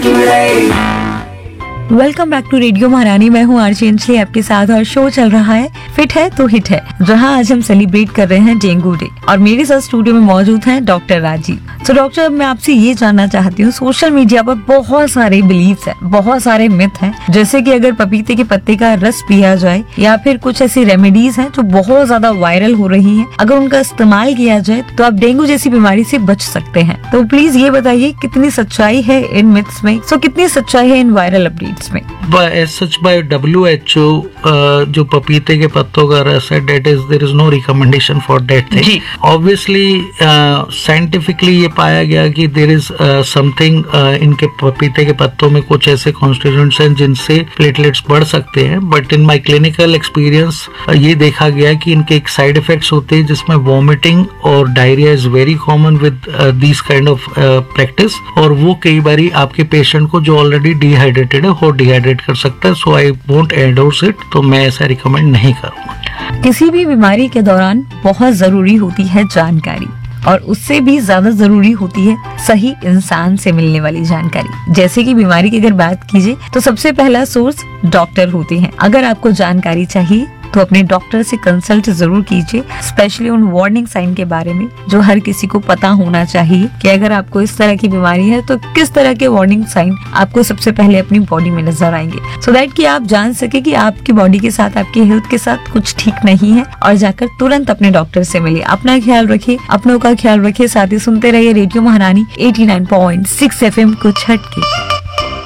Welcome back to radio महारानी। मैं हूँ आरजे अंजलि आपके साथ और शो चल रहा है फिट है तो हिट है, जहाँ आज हम सेलिब्रेट कर रहे हैं डेंगू डे और मेरे साथ स्टूडियो में मौजूद हैं डॉक्टर राजीव। तो डॉक्टर, मैं आपसे ये जानना चाहती हूँ, सोशल मीडिया पर बहुत सारे बिलीव्स हैं, बहुत सारे मिथ हैं, जैसे कि अगर पपीते के पत्ते का रस पिया जाए या फिर कुछ ऐसी रेमेडीज हैं जो बहुत ज्यादा वायरल हो रही हैं, अगर उनका इस्तेमाल किया जाए तो आप डेंगू जैसी बीमारी से बच सकते हैं। तो प्लीज ये बताइए कितनी सच्चाई है इन मिथ्स में, कितनी सच्चाई है इन वायरल अपडेट्स में? सच बाय WHO जो पपीते के पत्तों का रस है, that is there is no recommendation for that thing. Obviously scientifically ये पाया गया कि there is something इनके पपीते के पत्तों में कुछ ऐसे constituents हैं जिनसे प्लेटलेट्स बढ़ सकते हैं, but in my clinical experience ये देखा गया कि इनके एक साइड इफेक्ट्स होते हैं जिसमें वॉमिटिंग और diarrhoea is very common with this kind of practice, और वो कई बारी आपके पेशेंट को जो ऑलरेडी डिहाइड्रेटेड है वो डिहाइड्रेट कर सकता है। सो आई वोंट एंडोर्स इट, तो मैं ऐसा रिकमेंड नहीं करूँगा। किसी भी बीमारी के दौरान बहुत जरूरी होती है जानकारी, और उससे भी ज्यादा जरूरी होती है सही इंसान से मिलने वाली जानकारी। जैसे कि बीमारी की अगर बात कीजिए तो सबसे पहला सोर्स डॉक्टर होते हैं। अगर आपको जानकारी चाहिए तो अपने डॉक्टर से कंसल्ट जरूर कीजिए, स्पेशली उन वार्निंग साइन के बारे में जो हर किसी को पता होना चाहिए कि अगर आपको इस तरह की बीमारी है तो किस तरह के वार्निंग साइन आपको सबसे पहले अपनी बॉडी में नजर आएंगे, सो दैट कि आप जान सके कि आपकी बॉडी के साथ, आपकी हेल्थ के साथ कुछ ठीक नहीं है, और जाकर तुरंत अपने डॉक्टर से मिलिए। अपना ख्याल रखिए, अपनों का ख्याल रखिए, साथ ही सुनते रहिए रेडियो महारानी 89.6 FM कुछ हटके।